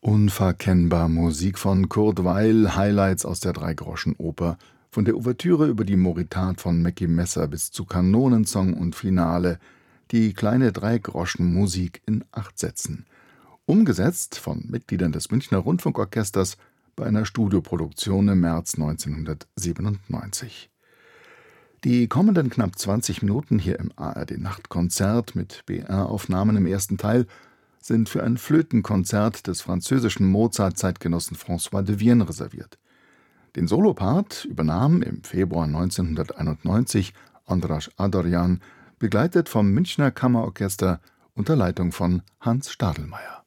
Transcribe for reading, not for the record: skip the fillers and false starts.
Unverkennbar Musik von Kurt Weill, Highlights aus der Dreigroschenoper, von der Ouvertüre über die Moritat von Mackie Messer bis zu Kanonensong und Finale, die kleine Dreigroschenmusik in 8 Sätzen. Umgesetzt von Mitgliedern des Münchner Rundfunkorchesters bei einer Studioproduktion im März 1997. Die kommenden knapp 20 Minuten hier im ARD-Nachtkonzert mit BR-Aufnahmen im ersten Teil sind für ein Flötenkonzert des französischen Mozart-Zeitgenossen François de Vienne reserviert. Den Solopart übernahm im Februar 1991 Andras Adorjan, begleitet vom Münchner Kammerorchester unter Leitung von Hans Stadelmeier.